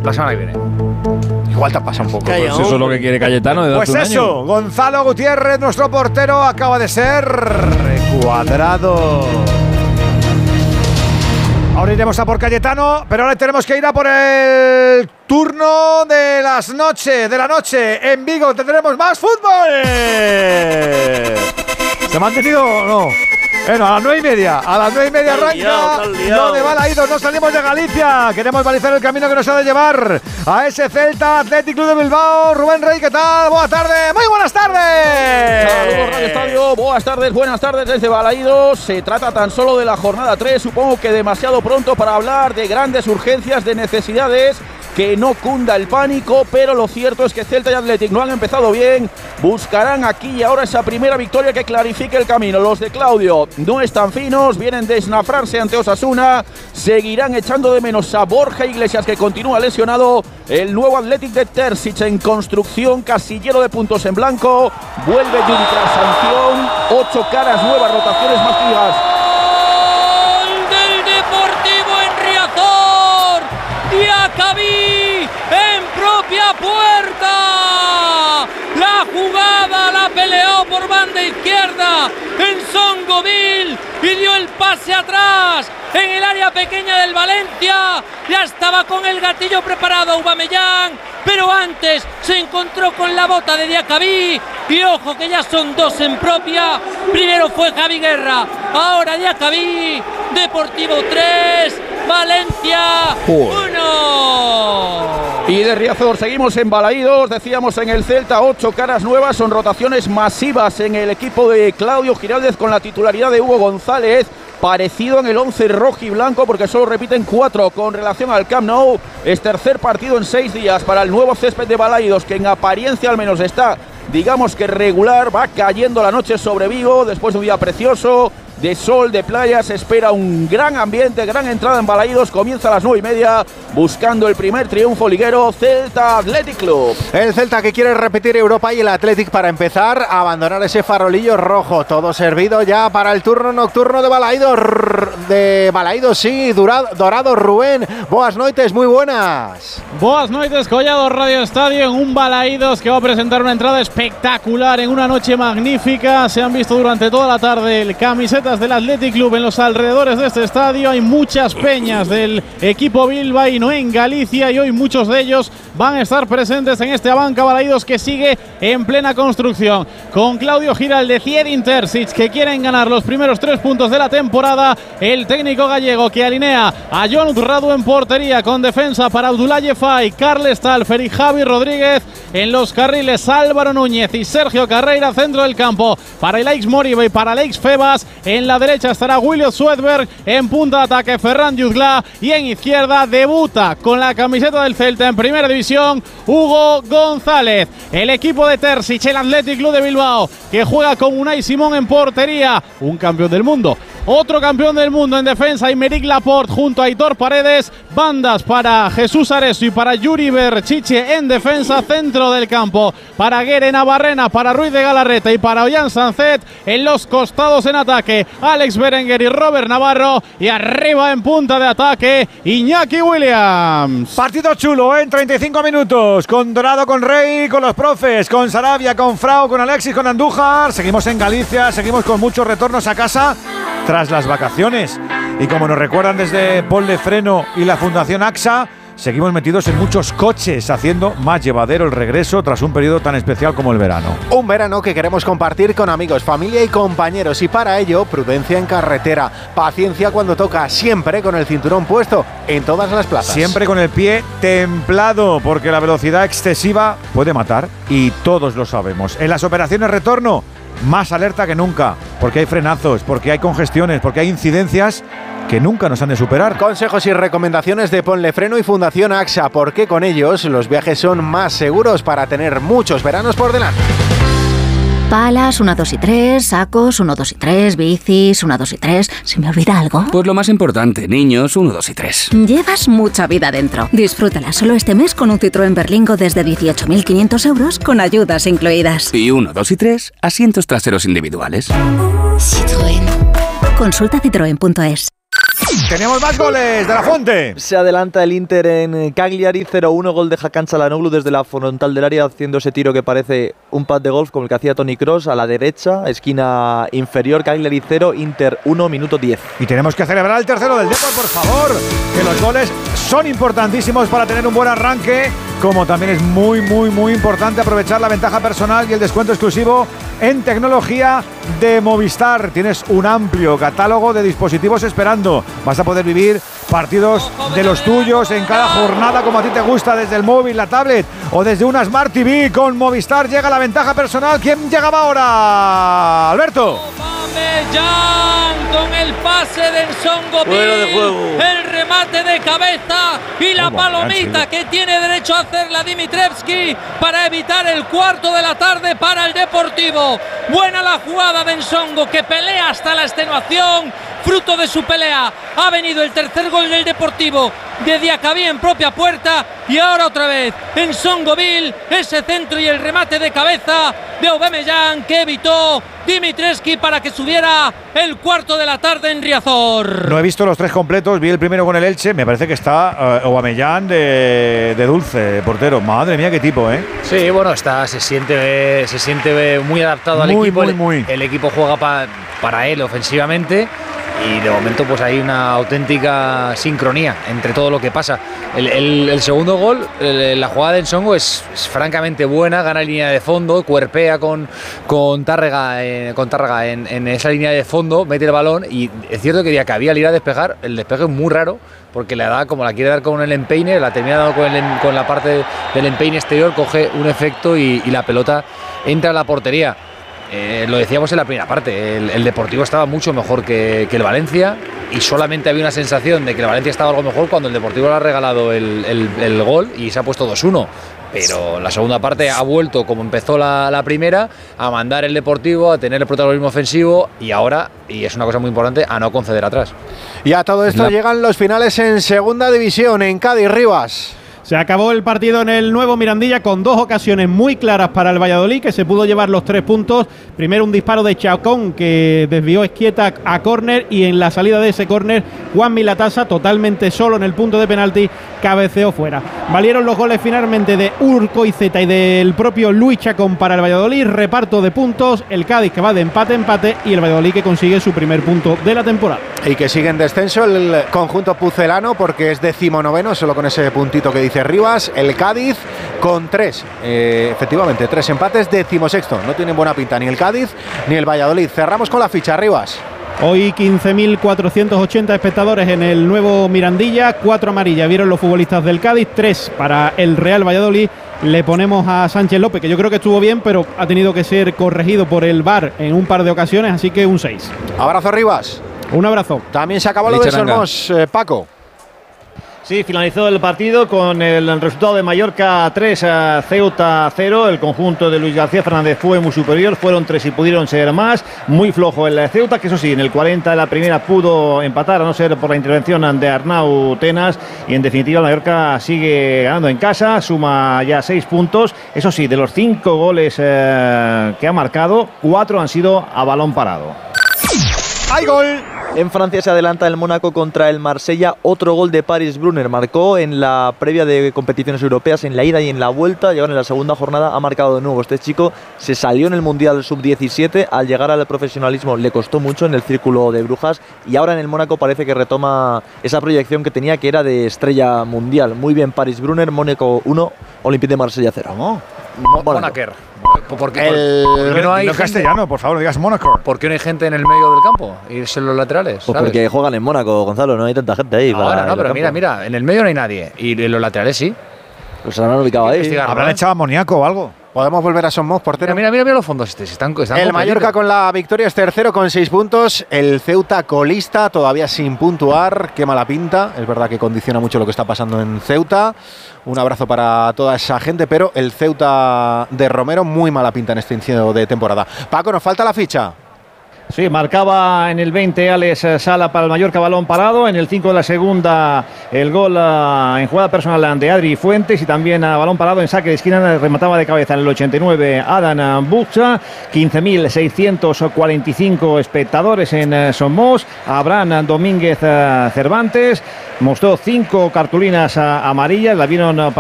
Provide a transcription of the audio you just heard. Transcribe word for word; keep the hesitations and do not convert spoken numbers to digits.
la semana que viene. Igual te pasa un poco. Pues eso es lo que quiere Cayetano de darte Pues un eso, año. Gonzalo Gutiérrez, nuestro portero, acaba de ser recuadrado. Ahora iremos a por Cayetano, pero ahora tenemos que ir a por el turno de las noches, de la noche. En Vigo tendremos más fútbol. ¿Se me ha entendido o no? Bueno, a las nueve y media, a las nueve y media arranca lo de Balaídos, no salimos de Galicia, queremos balizar el camino que nos ha de llevar a ese Celta Athletic Club de Bilbao. Rubén Rey, ¿qué tal? Buenas tardes, muy buenas tardes. Saludos Radio Estadio, buenas tardes, buenas tardes desde Balaídos. Se trata tan solo de la jornada tres, supongo que demasiado pronto para hablar de grandes urgencias, de necesidades. Que no cunda el pánico, pero lo cierto es que Celta y Athletic no han empezado bien. Buscarán aquí y ahora esa primera victoria que clarifique el camino. Los de Claudio no están finos, vienen de esnafrarse ante Osasuna. Seguirán echando de menos a Borja Iglesias, que continúa lesionado. El nuevo Athletic de Terzic en construcción, casillero de puntos en blanco. Vuelve Yuri tras sanción. Ocho caras nuevas, rotaciones más fijas. Diacabí en propia puerta. La jugada la peleó por banda izquierda en Songoville y dio el pase atrás en el área pequeña del Valencia. Ya estaba con el gatillo preparado Aubameyang, pero antes se encontró con la bota de Diacabí. Y ojo que ya son dos en propia. Primero fue Javi Guerra, ahora Diacabí. Deportivo tres, Valencia uno. Y de Riazor seguimos en Balaídos, decíamos en el Celta, ocho caras nuevas, son rotaciones masivas en el equipo de Claudio Giraldez con la titularidad de Hugo González, parecido en el once rojo y blanco porque solo repiten cuatro con relación al Camp Nou. Es tercer partido en seis días para el nuevo césped de Balaídos, que en apariencia al menos está, digamos que regular, va cayendo la noche sobre Vigo después de un día precioso, de sol, de playa. Se espera un gran ambiente, gran entrada en Balaídos. Comienza a las nueve y media buscando el primer triunfo liguero, Celta Athletic Club. El Celta que quiere repetir Europa y el Athletic para empezar a abandonar ese farolillo rojo. Todo servido ya para el turno nocturno de Balaídos. De Balaídos, sí, Dorado, Dorado Rubén. Boas noites, muy buenas. Boas noites, Collado Radio Estadio, en un Balaídos que va a presentar una entrada espectacular en una noche magnífica. Se han visto durante toda la tarde el camisetas del Athletic Club en los alrededores de este estadio. Hay muchas peñas del equipo bilbaíno en Galicia y hoy muchos de ellos van a estar presentes en este Abanca Balaídos que sigue en plena construcción, con Claudio Giraldez y Edin Terzic, que quieren ganar los primeros tres puntos de la temporada. El técnico gallego que alinea a John Radu en portería, con defensa para Abdoulaye Faye, Carles Talfer y Javi Rodríguez. En los carriles Álvaro Núñez y Sergio Carreira. Centro del campo para Alex Moriba y para Alex Febas. En la derecha estará William Swedberg. En punta de ataque Ferran Jutgla. Y en izquierda debuta con la camiseta del Celta en primera división Hugo González. El equipo de Terzic, el Athletic Club de Bilbao, que juega con Unai Simón en portería, un campeón del mundo. Otro campeón del mundo en defensa, Aymeric Laporte junto a Aitor Paredes. Bandas para Jesús Areso y para Yuri Berchiche en defensa. Centro del campo para Guere Navarrena, para Ruiz de Galarreta y para Ollán Sancet. En los costados en ataque Alex Berenguer y Robert Navarro. Y arriba en punta de ataque Iñaki Williams. Partido chulo, ¿eh? En treinta y cinco minutos. Con Dorado, con Rey, con los profes, con Sarabia, con Frau, con Alexis, con Andújar. Seguimos en Galicia, seguimos con muchos retornos a casa tras las vacaciones. Y como nos recuerdan desde Ponle Freno y la Fundación AXA, seguimos metidos en muchos coches, haciendo más llevadero el regreso tras un periodo tan especial como el verano. Un verano que queremos compartir con amigos, familia y compañeros, y para ello, prudencia en carretera, paciencia cuando toca, siempre con el cinturón puesto en todas las plazas. Siempre con el pie templado, porque la velocidad excesiva puede matar, y todos lo sabemos. En las operaciones retorno, más alerta que nunca, porque hay frenazos, porque hay congestiones, porque hay incidencias que nunca nos han de superar. Consejos y recomendaciones de Ponle Freno y Fundación AXA, porque con ellos los viajes son más seguros para tener muchos veranos por delante. Palas, uno, dos y tres, sacos, uno, dos y tres, bicis, uno, dos y tres. ¿Se me olvida algo? Pues lo más importante, niños, uno, dos y tres. Llevas mucha vida dentro. Disfrútala solo este mes con un Citroën Berlingo desde dieciocho mil quinientos euros con ayudas incluidas. Y uno, dos y tres, asientos traseros individuales. Citroën. Consulta citroen punto es. Tenemos más goles de la Fuente. Se adelanta el Inter en Cagliari, cero uno, gol de Hakan Çalhanoğlu desde la frontal del área, haciendo ese tiro que parece un pad de golf como el que hacía Toni Kroos a la derecha, esquina inferior. Cagliari cero, Inter uno, minuto diez. Y tenemos que celebrar el tercero del Depor, por favor, que los goles son importantísimos para tener un buen arranque, como también es muy, muy, muy importante aprovechar la ventaja personal y el descuento exclusivo en tecnología de Movistar. Tienes un amplio catálogo de dispositivos esperando. Vas a poder vivir partidos de los tuyos en cada jornada como a ti te gusta, desde el móvil, la tablet o desde una Smart T V. Con Movistar llega la ventaja personal. ¿Quién llegaba ahora? Alberto. Aubameyang con el pase de Nsongo, el remate de cabeza y la palomita que tiene derecho a hacerla Dimitrievski para evitar el cuarto de la tarde para el Deportivo. Buena la jugada de Nsongo, que pelea hasta la extenuación. Fruto de su pelea ha venido el tercer gol del Deportivo de Diacabí en propia puerta, y ahora otra vez en Songoville, ese centro y el remate de cabeza de Aubameyang que evitó Dimitrievski para que subiera el cuarto de la tarde en Riazor. No he visto los tres completos, vi el primero con el Elche, me parece que está uh, Aubameyang de, de dulce, portero. Madre mía, qué tipo, ¿eh? Sí, bueno, está, se siente, se siente muy adaptado al muy, equipo. Muy, muy. El, el equipo juega pa, para él ofensivamente. Y de momento pues hay una auténtica sincronía entre todo lo que pasa. El, el, el segundo gol, el, la jugada de Nsongo es, es francamente buena, gana línea de fondo, cuerpea con, con Tárrega, eh, con Tárrega en, en esa línea de fondo, mete el balón, y es cierto que Diacabí al ir a despejar, el despeje es muy raro, porque la da como la quiere dar con el empeine, la termina dando con, el, con la parte del empeine exterior, coge un efecto y, y la pelota entra a la portería. Eh, lo decíamos en la primera parte, el, el Deportivo estaba mucho mejor que, que el Valencia, y solamente había una sensación de que el Valencia estaba algo mejor cuando el Deportivo le ha regalado el, el, el gol y se ha puesto dos uno. Pero la segunda parte ha vuelto, como empezó la, la primera, a mandar el Deportivo, a tener el protagonismo ofensivo, y ahora, y es una cosa muy importante, a no conceder atrás. Y a todo esto la... llegan los finales en Segunda División, en Cádiz. Rivas. Se acabó el partido en el nuevo Mirandilla con dos ocasiones muy claras para el Valladolid, que se pudo llevar los tres puntos. Primero un disparo de Chacón que desvió Esquieta a córner, y en la salida de ese córner Juan Milatasa, totalmente solo en el punto de penalti, cabeceó fuera. Valieron los goles finalmente de Urco y Zeta y del propio Luis Chacón para el Valladolid. Reparto de puntos, el Cádiz que va de empate a empate y el Valladolid que consigue su primer punto de la temporada. Y que sigue en descenso el conjunto pucelano, porque es decimonoveno, solo con ese puntito que dice Rivas. El Cádiz con tres, eh, efectivamente, tres empates, decimosexto. No tienen buena pinta ni el Cádiz ni el Valladolid. Cerramos con la ficha, Rivas. Hoy quince mil cuatrocientos ochenta espectadores en el nuevo Mirandilla, cuatro amarillas vieron los futbolistas del Cádiz, tres para el Real Valladolid. Le ponemos a Sánchez López, que yo creo que estuvo bien, pero ha tenido que ser corregido por el V A R en un par de ocasiones, así que un seis. Abrazo, Rivas. Un abrazo. También se acabó lo de Sormos, eh, Paco. Sí, finalizó el partido con el resultado de Mallorca tres a Ceuta cero. El conjunto de Luis García Fernández fue muy superior, fueron tres y pudieron ser más. Muy flojo el Ceuta, que eso sí, en el cuarenta de la primera pudo empatar, a no ser por la intervención de Arnau Tenas. Y en definitiva el Mallorca sigue ganando en casa, suma ya seis puntos. Eso sí, de los cinco goles eh, que ha marcado, cuatro han sido a balón parado. ¡Hay gol! En Francia se adelanta el Mónaco contra el Marsella. Otro gol de Paris Brunner. Marcó en la previa de competiciones europeas, en la ida y en la vuelta. Y ahora en la segunda jornada ha marcado de nuevo. Este chico se salió en el Mundial sub diecisiete. Al llegar al profesionalismo le costó mucho en el círculo de Brujas. Y ahora en el Mónaco parece que retoma esa proyección que tenía, que era de estrella mundial. Muy bien Paris Brunner. Mónaco uno, Olympique de Marsella cero. ¿Cómo? Mónaco. ¿Por qué, el... por qué no hay no gente? Castellano, por favor, digas Mónaco. ¿Por qué no hay gente en el medio del campo? Irse en los laterales. Pues porque juegan en Mónaco, Gonzalo, no hay tanta gente ahí. Ahora para no, pero mira, mira, en el medio no hay nadie. Y en los laterales sí. Pues se han ubicado ahí. Habrán echado amoníaco o algo. Podemos volver a Somos, portero. Mira, mira, mira los fondos estos. Están, están el Mallorca con la victoria es tercero con seis puntos. El Ceuta colista, todavía sin puntuar. Qué mala pinta. Es verdad que condiciona mucho lo que está pasando en Ceuta. Un abrazo para toda esa gente, pero el Ceuta de Romero, muy mala pinta en este inicio de temporada. Paco, nos falta la ficha. Sí, marcaba en el veinte Alex Sala para el Mallorca, balón parado. En el cinco de la segunda, el gol uh, en jugada personal de Adri Fuentes y también a uh, balón parado en saque de esquina, remataba de cabeza en el ochenta y nueve Adán Buxa. quince mil seiscientos cuarenta y cinco espectadores en uh, Somos. Abraham Domínguez uh, Cervantes mostró cinco cartulinas uh, amarillas, la vieron uh,